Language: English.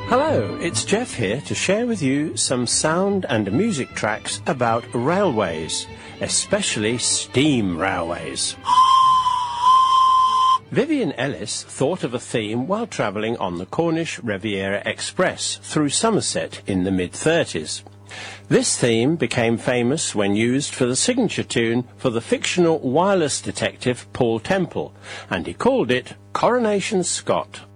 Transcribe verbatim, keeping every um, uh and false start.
Hello, it's Jeff here to share with you some sound and music tracks about railways, especially steam railways. Vivian Ellis thought of a theme while travelling on the Cornish Riviera Express through Somerset in the mid thirties. This theme became famous when used for the signature tune for the fictional wireless detective Paul Temple, and he called it Coronation Scott.